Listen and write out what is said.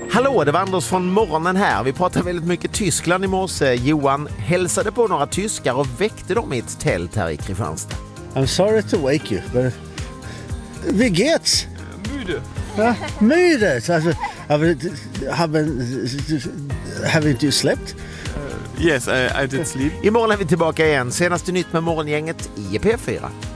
Hallå, det var Anders från morgonen här. Vi pratade väldigt mycket Tyskland i morse. Johan hälsade på några tyskar och väckte dem i ett tält här i Kristianstad. I'm sorry to wake you, but... Wie geht's? Müde. Ja, müde. Alltså, haven't you slept? Yes, I did sleep. Imorgon är vi tillbaka igen. Senaste nytt med morgongänget i P4.